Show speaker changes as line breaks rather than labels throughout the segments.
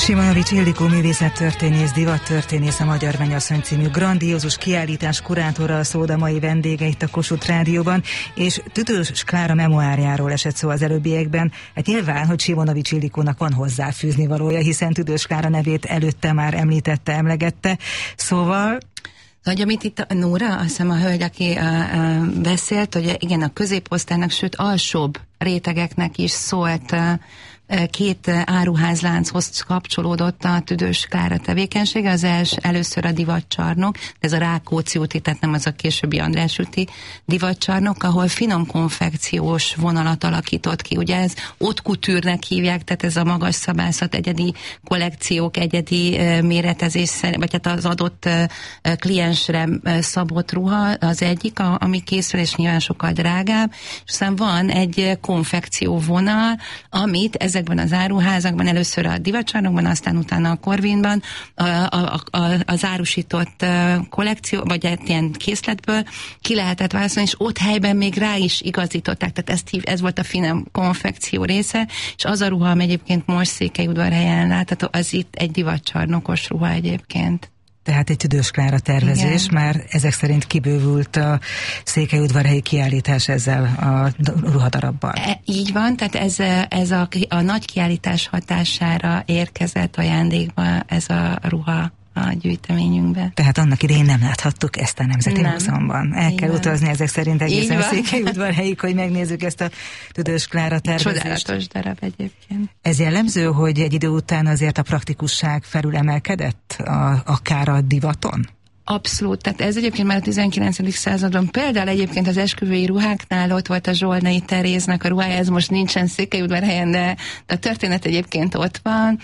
Simonovics Ildikó művészettörténész, divattörténész, a Magyar Mennyasszony című grandiózus kiállítás kurátora a Szóda mai vendége itt a Kossuth Rádióban, és Tüdős Klára memoárjáról esett szó az előbbiekben. Hát nyilván, hogy Simonovics Ildikónak van hozzáfűzni valója, hiszen Tüdős Klára nevét előtte már emlegette. Szóval...
Hogy amit itt a Nóra, azt hiszem a hölgy, aki beszélt, hogy igen, a középosztálynak, sőt alsóbb rétegeknek is szólt, két áruházlánchoz kapcsolódott a Tüdős Klára tevékenysége. Az először a divatcsarnok, ez a Rákóczi úti, tehát nem az a későbbi András úti divatcsarnok, ahol finom konfekciós vonalat alakított ki. Ugye ez haute couture-nek hívják, tehát ez a magas szabászat, egyedi kollekciók, egyedi méretezés, vagy hát az adott kliensre szabott ruha az egyik, ami készül, és nyilván sokkal drágább. És aztán van egy konfekció vonal, amit ezekben az áruházakban, először a divatcsarnokban, aztán utána a Corvinban az árusított kollekció, vagy egy ilyen készletből ki lehetett választani, és ott helyben még rá is igazították, tehát ez volt a finom konfekció része, és az a ruha, ami egyébként most Székelyudvarhelyen látható, az itt egy divatcsarnokos ruha egyébként.
Tehát egy Tüdős Klára tervezés, igen. Már ezek szerint kibővült a székelyudvarhelyi kiállítás ezzel a ruhadarabbal.
Így van, tehát ez a nagy kiállítás hatására érkezett ajándékba ez a ruha a gyűjteményünkbe.
Tehát annak idején nem láthattuk ezt a Nemzeti Múzeumban. El kell utazni ezek szerint egészen Székelyudvarhelyig, hogy megnézzük ezt a Tüdős Klára tervezést.
Csodálatos darab egyébként.
Ez jellemző, hogy egy idő után azért a praktikusság felülemelkedett akár a divaton?
Abszolút, tehát ez egyébként már a 19. században, például egyébként az esküvői ruháknál ott volt a Zsolnai Teréznek a ruhája, ez most nincsen Székelyudvarhelyen, de a történet egyébként ott van.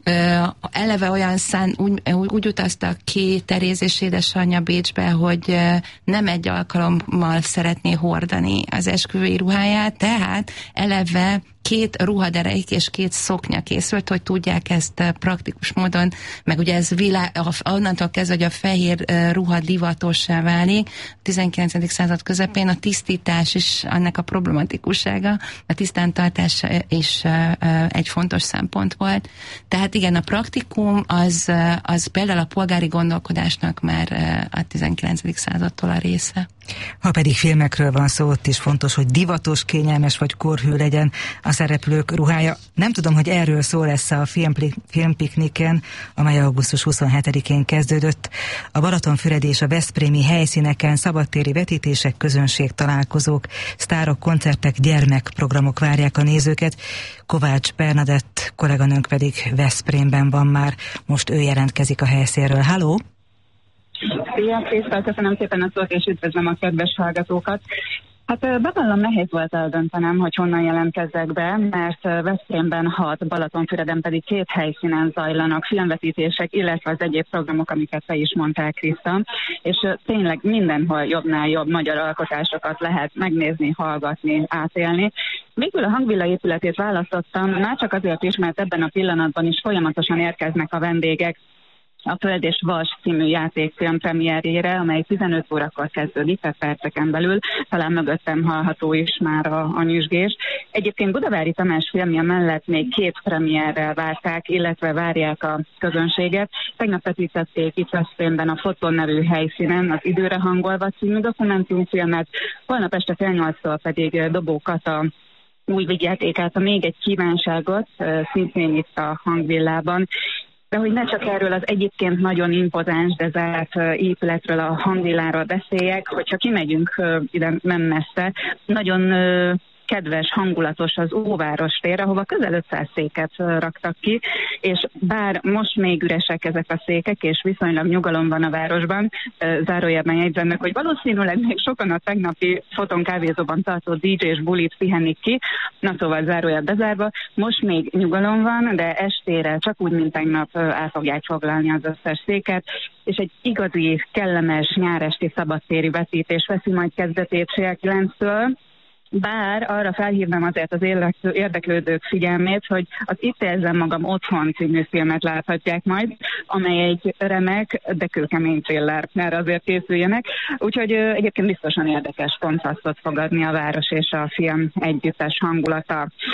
Eleve olyan úgy utaztak ki Teréz és édesanyja Bécsbe, hogy nem egy alkalommal szeretné hordani az esküvői ruháját, tehát eleve 2 ruhadereik és 2 szoknya készült, hogy tudják ezt praktikus módon, meg ugye ez onnantól kezdve, hogy a fehér ruha divatossá válik, a 19. század közepén a tisztítás is annak a problematikussága, a tisztántartás is egy fontos szempont volt. Tehát igen, a praktikum az például a polgári gondolkodásnak már a 19. századtól a része.
Ha pedig filmekről van szó, ott is fontos, hogy divatos, kényelmes vagy korhű legyen a szereplők ruhája. Nem tudom, hogy erről szó lesz a filmpikniken, amely augusztus 27-én kezdődött. A Balatonfüredi és a veszprémi helyszíneken szabadtéri vetítések, közönségtalálkozók, sztárok, koncertek, gyermekprogramok várják a nézőket. Kovács Bernadett kolléganőnk pedig Veszprémben van már, most ő jelentkezik a helyszínről. Halló!
Szia, Krisztál, köszönöm szépen a szót, és üdvözlöm a kedves hallgatókat. Hát bevallom, nehéz volt eldöntenem, hogy honnan jelentkezzek be, mert Veszprémben 6, Balatonfüreden pedig 2 helyszínen zajlanak filmvetítések, illetve az egyéb programok, amiket te is mondtál, Kriszta, és tényleg mindenhol jobbnál jobb magyar alkotásokat lehet megnézni, hallgatni, átélni. Végül a Hangvilla épületét választottam, már csak azért is, mert ebben a pillanatban is folyamatosan érkeznek a vendégek a Föld és Vas című játékfilm premierjére, amely 15 órakor kezdődik, tehát perceken belül, talán mögöttem hallható is már a nyüzsgés. Egyébként Budavári Tamás filmje mellett még 2 premierrel várták, illetve várják a közönséget. Tegnap vetítették itt Veszprémben a Foton nevű helyszínen az Időre hangolva című dokumentumfilmet, holnap este fél 8-tól pedig Dobó Kata új vigyátékát, a Még egy kívánságot, szintén itt a Hangvillában. De hogy ne csak erről az egyébként nagyon impozáns, de zárt épületről, a Hangvilláról beszéljek, hogyha kimegyünk ide nem messze, nagyon kedves, hangulatos az Óváros tér, ahova közel 500 széket raktak ki, és bár most még üresek ezek a székek, és viszonylag nyugalom van a városban, zárójelben jegyzem meg, hogy valószínűleg még sokan a tegnapi Foton kávézóban tartott DJ-s bulit pihenik ki, na szóval zárójel bezárva, most még nyugalom van, de estére csak úgy, mint tegnap el fogják foglalni az összes széket, és egy igazi, kellemes nyáresti szabadtéri vetítés veszi majd kezdetét fél 9-től, bár arra felhívnám azért az érdeklődők figyelmét, hogy az Itt érzem magam otthon című filmet láthatják majd, amely egy remek, de kőkemény thriller, erre azért készüljenek. Úgyhogy egyébként biztosan érdekes kontrasztot fog adni a város és a film együttes hangulata.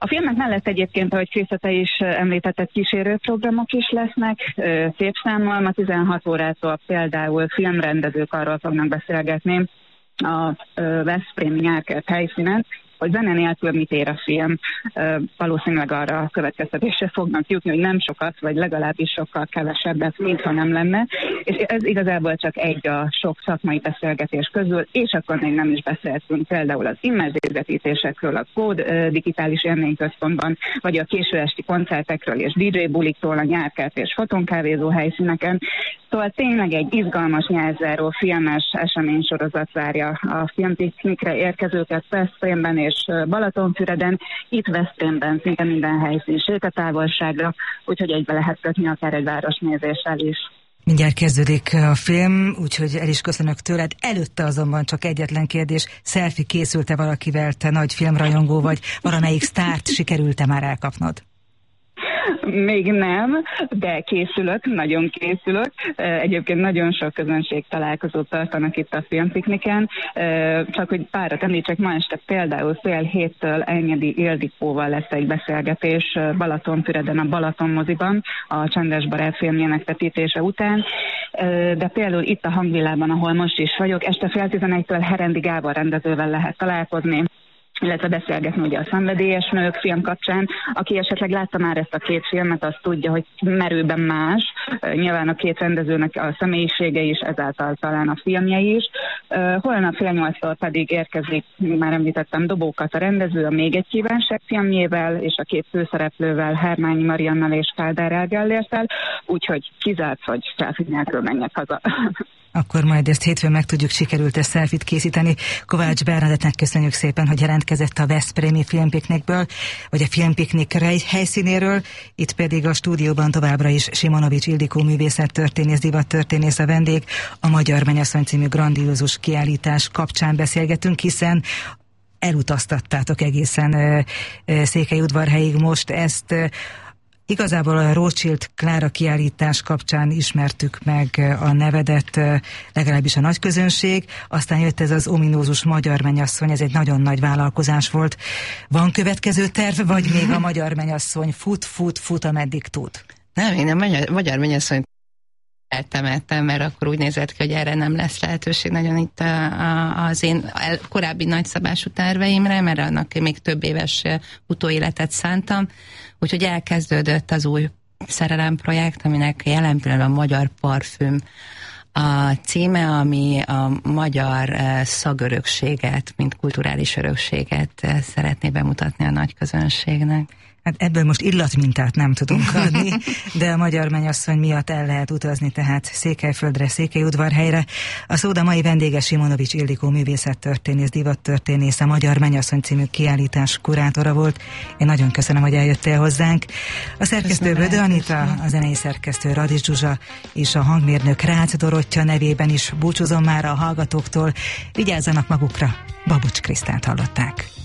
A filmek mellett egyébként, ahogy Kriszta, te is említetted, kísérőprogramok is lesznek, szép számmal, ma 16 órától például filmrendezők arról fognak beszélgetni a Veszprémi Nyárkert helyszínen, hogy zene nélkül mit ér a film. Valószínűleg arra a következtetésre fognak jutni, hogy nem sokat, vagy legalábbis sokkal kevesebbet, mintha nem lenne. És ez igazából csak egy a sok szakmai beszélgetés közül, és akkor még nem is beszéltünk például az immerzív vetítésekről, a Kód digitális élményközpontban, vagy a késő esti koncertekről és DJ buliktól a Nyárkert és fotonkávézó helyszíneken. Szóval tényleg egy izgalmas nyárzáró filmes eseménysorozat várja a filmpiknikre érkezőket Veszprémben és Balatonfüreden, itt Veszprémben szinte minden helyszín sétatávolságra, úgyhogy egybe lehet kötni akár egy városnézéssel is.
Mindjárt kezdődik a film, úgyhogy el is köszönök tőled. Előtte azonban csak egyetlen kérdés, selfie készült-e valakivel, te nagy filmrajongó vagy, valamelyik sztárt sikerült-e már elkapnod?
Még nem, de készülök, nagyon készülök. Egyébként nagyon sok közönség találkozót tartanak itt a filmpikniken. Csak hogy párat említsek, ma este például 6:30 Enyedi Ildikóval lesz egy beszélgetés Balatonfüreden, a Balaton moziban, a Csendes Barát filmjének vetítése után. De például itt a Hangvillában, ahol most is vagyok, este 10:30-től Herendi Gábor rendezővel lehet találkozni, illetve beszélgetni ugye a Szenvedélyes nők film kapcsán. Aki esetleg látta már ezt a két filmet, az tudja, hogy merőben más. Nyilván a két rendezőnek a személyisége is, ezáltal talán a filmje is. Holnap 7:30-tól pedig érkezik, már említettem, Dobókat a rendező a Még egy kívánság filmjével, és a két főszereplővel, Hermányi Mariannal és Kádár Elgellérttel, úgyhogy kizárt, hogy selfie nélkül menjek haza.
Akkor majd ezt hétfőn meg tudjuk, sikerült ezt selfit készíteni. Kovács Bernadettnek köszönjük szépen, hogy jelentkezett a Veszprémi Filmpiknikből, vagy a Filmpiknik helyszínéről. Itt pedig a stúdióban továbbra is Simonovics Ildikó művészettörténész, divattörténész a vendég. A Magyar Mennyasszony című grandiózus kiállítás kapcsán beszélgetünk, hiszen elutaztattátok egészen Székelyudvarhelyig most ezt. Igazából a Rothschild Klára kiállítás kapcsán ismertük meg a nevedet, legalábbis a nagy közönség, aztán jött ez az ominózus Magyar Mennyasszony, ez egy nagyon nagy vállalkozás volt. Van következő terv, vagy még a Magyar Mennyasszony fut, ameddig tud?
Nem, én a Magyar Mennyasszonyt eltemettem, mert akkor úgy nézett ki, hogy erre nem lesz lehetőség nagyon itt az én korábbi nagyszabású terveimre, mert annak még több éves utóéletet szántam, úgyhogy elkezdődött az új szerelem projekt, aminek jelen pillanatban a Magyar Parfüm a címe, ami a magyar szagörökséget, mint kulturális örökséget szeretné bemutatni a nagy közönségnek.
Hát ebből most illatmintát nem tudunk adni, de a Magyar Mennyasszony miatt el lehet utazni, tehát Székelyföldre, Székelyudvarhelyre. A szóda mai vendége Simonovics Ildikó művészettörténész, divattörténész, a Magyar Mennyasszony című kiállítás kurátora volt. Én nagyon köszönöm, hogy eljöttél hozzánk. A szerkesztő Bödö Anita, a zenei szerkesztő Radics Zsuzsa és a hangmérnök Rácz Dorottya nevében is búcsúzom már a hallgatóktól. Vigyázzanak magukra, Babucs Krisztánt hallották.